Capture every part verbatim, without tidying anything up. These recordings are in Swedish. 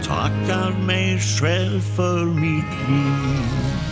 tackar mig själv för mitt liv.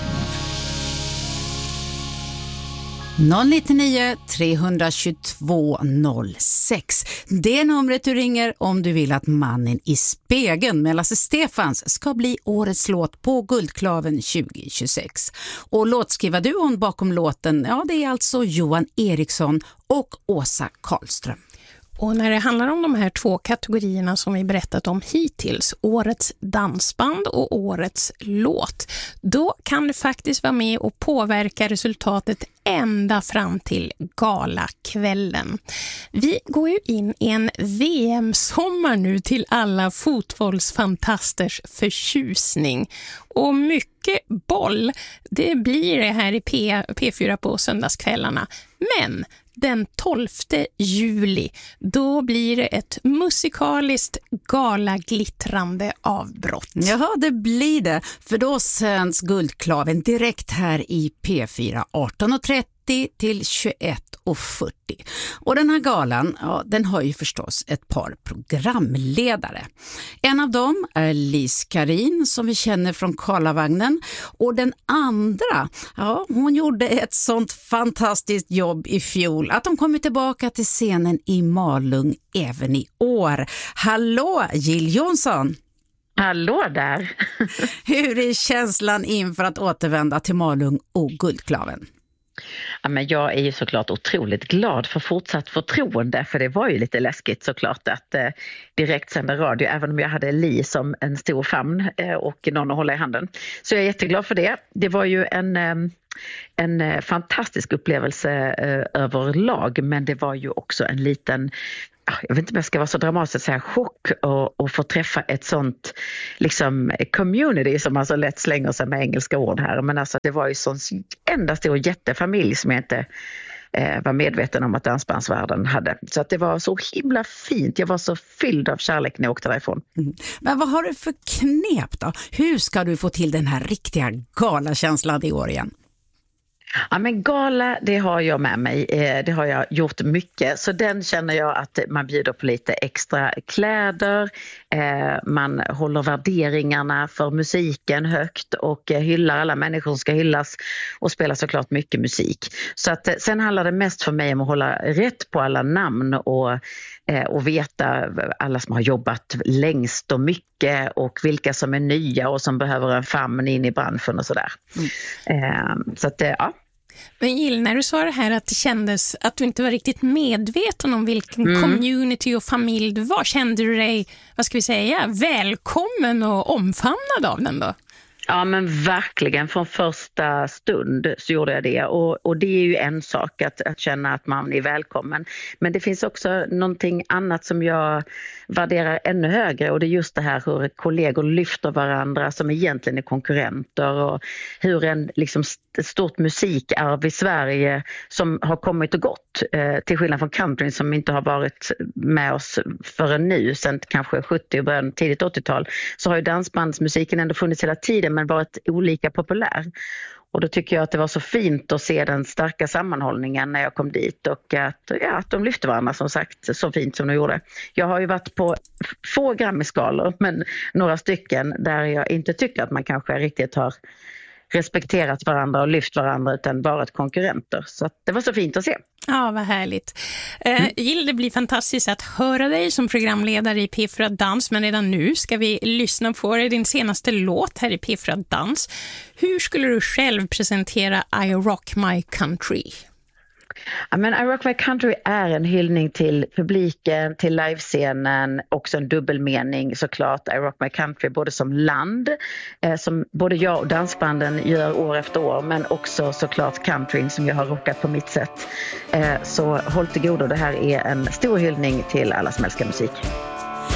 noll nio nio tre två två noll sex. Det är numret du ringer om du vill att Mannen i spegeln med Lasse Stefans ska bli årets låt på Guldklaven tjugo tjugosex. Och låtskrivarduon bakom låten, ja, det är alltså Johan Eriksson och Åsa Karlström. Och när det handlar om de här två kategorierna som vi berättat om hittills, årets dansband och årets låt, då kan du faktiskt vara med och påverka resultatet ända fram till galakvällen. Vi går ju in i en V M-sommar nu till alla fotbollsfantasters förtjusning. Och mycket boll, det blir det här i P- P4 på söndagskvällarna. Men den tolfte juli, då blir det ett musikaliskt galaglittrande avbrott. Jaha, det blir det. För då sänds Guldklaven direkt här i P fyra arton trettio till tjugoett fyrtio. Och den här galan, ja, den har ju förstås ett par programledare. En av dem är Lis Karin som vi känner från Karlavagnen. Och den andra, ja, hon gjorde ett sånt fantastiskt jobb i fjol att de kommer tillbaka till scenen i Malung även i år. Hallå, Jill Johnson! Hallå där! Hur är känslan inför att återvända till Malung och Guldklaven? Ja, men jag är ju såklart otroligt glad för fortsatt förtroende, för det var ju lite läskigt såklart att eh, direkt sända radio, även om jag hade Li som en stor famn eh, och någon att hålla i handen. Så jag är jätteglad för det. Det var ju en, eh, en eh, fantastisk upplevelse eh, överlag, men det var ju också en liten, jag vet inte om jag ska vara så dramatiskt säga, chock och, och få träffa ett sånt liksom community som man så lätt slänger sig med engelska ord här. Men alltså det var ju sån enda stor jättefamilj som jag inte eh, var medveten om att dansbandsvärlden hade. Så att det var så himla fint. Jag var så fylld av kärlek när jag åkte därifrån. Mm. Men vad har du för knep då? Hur ska du få till den här riktiga galakänslan i år igen? Ja, men gala, det har jag med mig. Det har jag gjort mycket. Så den känner jag att man bjuder på lite extra kläder. Man håller värderingarna för musiken högt och hyllar alla människor som ska hyllas och spelar såklart mycket musik. Så att, sen handlar det mest för mig om att hålla rätt på alla namn och, och veta alla som har jobbat längst och mycket och vilka som är nya och som behöver en famn in i branschen och sådär. Mm. Så att, ja. Men Jill, när du sa det här att det kändes att du inte var riktigt medveten om vilken mm. community och familj du var, kände du dig, vad ska vi säga, välkommen och omfamnad av den då? Ja, men verkligen från första stund så gjorde jag det, och, och det är ju en sak att, att känna att man är välkommen, men det finns också någonting annat som jag värderar ännu högre, och det är just det här hur kollegor lyfter varandra som egentligen är konkurrenter, och hur en liksom stort musikarv i Sverige som har kommit och gått, eh, till skillnad från countryn som inte har varit med oss förrän nu, sen kanske sjuttio och början tidigt åttiotal, så har ju dansbandsmusiken ändå funnits hela tiden men varit olika populär. Och då tycker jag att det var så fint att se den starka sammanhållningen när jag kom dit, och att, ja, att de lyfte varandra som sagt så fint som de gjorde. Jag har ju varit på få Grammy-skalor, men några stycken där jag inte tycker att man kanske riktigt har respekterat varandra och lyft varandra utan varit konkurrenter. Så att det var så fint att se. Ja, vad härligt. Eh, Jill, det blir fantastiskt att höra dig som programledare i P fyra Dans, men redan nu ska vi lyssna på din senaste låt här i P fyra Dans. Hur skulle du själv presentera I Rock My Country? Ja, men I Rock My Country är en hyllning till publiken, till livescenen, också en dubbelmening såklart. I Rock My Country både som land, eh, som både jag och dansbanden gör år efter år, men också såklart countryn som jag har rockat på mitt sätt. Eh, så håll till godo, det här är en stor hyllning till alla som älskar musik.